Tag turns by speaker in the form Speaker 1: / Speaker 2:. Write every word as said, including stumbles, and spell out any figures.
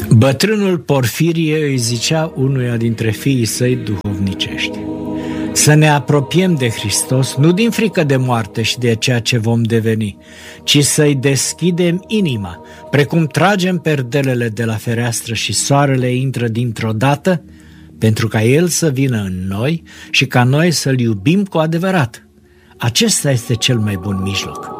Speaker 1: Bătrânul Porfirie îi zicea unuia dintre fiii săi duhovnicești: să ne apropiem de Hristos nu din frică de moarte și de ceea ce vom deveni, ci să-i deschidem inima, precum tragem perdelele de la fereastră și soarele intră dintr-o dată, pentru ca El să vină în noi și ca noi să-L iubim cu adevărat. Acesta este cel mai bun mijloc.